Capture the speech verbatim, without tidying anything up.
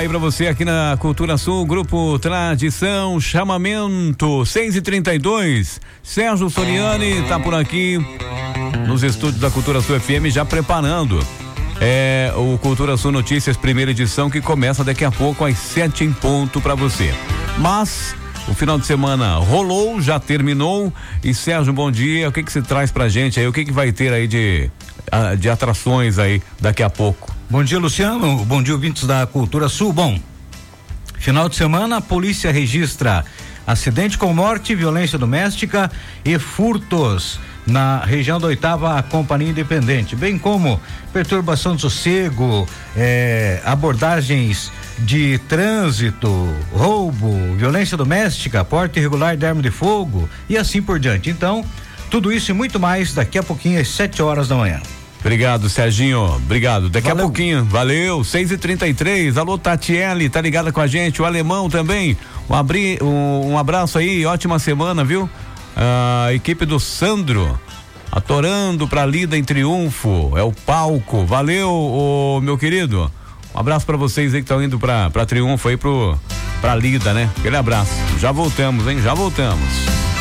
aí pra você aqui na Cultura Sul, Grupo Tradição, Chamamento, seis e trinta e dois. Sérgio Soriani tá por aqui nos estúdios da Cultura Sul F M já preparando é, o Cultura Sul Notícias, primeira edição, que começa daqui a pouco às sete em ponto pra você. Mas o final de semana rolou, já terminou. E Sérgio, bom dia. O que que você traz pra gente aí? O que que vai ter aí de, de atrações aí daqui a pouco? Bom dia, Luciano. Bom dia, ouvintes da Cultura Sul. Bom, final de semana a polícia registra acidente com morte, violência doméstica e furtos na região da oitava Companhia Independente, bem como perturbação de sossego, eh, abordagens de trânsito, roubo, violência doméstica, porte irregular de arma de fogo e assim por diante. Então, tudo isso e muito mais daqui a pouquinho às sete horas da manhã. Obrigado, Serginho. Obrigado. Daqui Valeu. a pouquinho. Valeu. seis e trinta e três. Alô, Tatiele, tá ligada com a gente. O Alemão também. Um, abri, um, um abraço aí. Ótima semana, viu? A equipe do Sandro. Atorando pra lida em triunfo. É o palco. Valeu, ô, meu querido. Um abraço pra vocês aí que estão indo pra, pra triunfo aí pro, pra lida, né? Aquele abraço. Já voltamos, hein? Já voltamos.